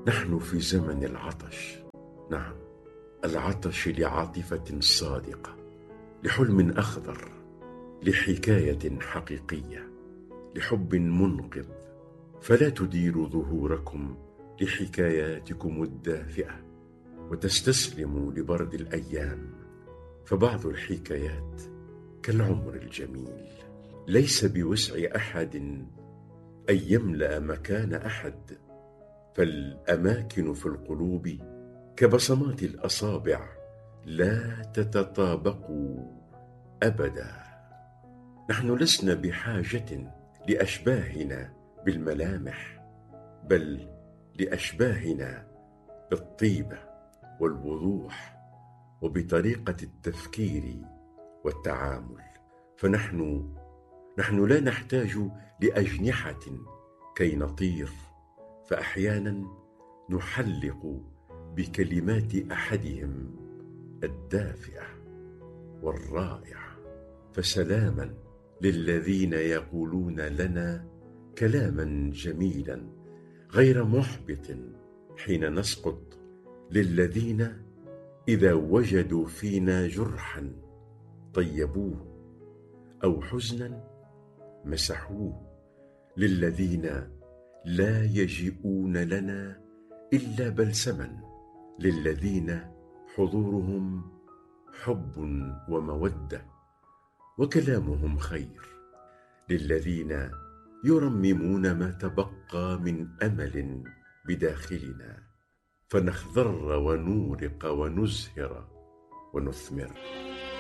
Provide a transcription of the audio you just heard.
نحن في زمن العطش. نعم، العطش لعاطفة صادقة، لحلم أخضر، لحكاية حقيقية، لحب منقذ. فلا تديروا ظهوركم لحكاياتكم الدافئة وتستسلموا لبرد الأيام، فبعض الحكايات كالعمر الجميل، ليس بوسع أحد أن يملأ مكان أحد، فالأماكن في القلوب كبصمات الأصابع لا تتطابق أبدا. نحن لسنا بحاجة لأشباهنا بالملامح، بل لأشباهنا بالطيبة والوضوح وبطريقة التفكير والتعامل. فنحن لا نحتاج لأجنحة كي نطير، فأحيانا نحلق بكلمات أحدهم الدافئة والرائعة. فسلاما للذين يقولون لنا كلاما جميلا غير محبط حين نسقط، للذين إذا وجدوا فينا جرحا طيبوه أو حزنا مسحوه، للذين لا يجيئون لنا إلا بلسما، للذين حضورهم حب ومودة وكلامهم خير، للذين يرممون ما تبقى من أمل بداخلنا، فنخضر ونورق ونزهر ونثمر.